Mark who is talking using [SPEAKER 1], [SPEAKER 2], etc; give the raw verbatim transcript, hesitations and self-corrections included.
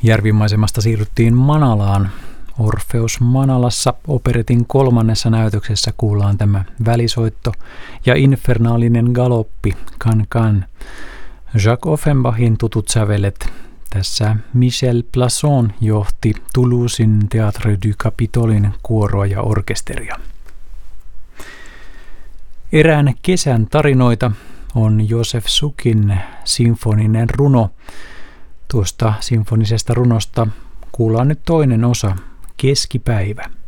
[SPEAKER 1] Järvimaisemasta siirryttiin Manalaan. Orfeus Manalassa operetin kolmannessa näytöksessä kuullaan tämä välisoitto ja infernaalinen galoppi Can Can. Jacques Offenbachin tutut sävelet. Tässä Michel Plasson johti Toulousin Théâtre du Capitolin kuoroa ja orkesteria. Erään kesän tarinoita on Josef Sukin sinfoninen runo. Tuosta sinfonisesta runosta kuullaan nyt toinen osa, Keskipäivä.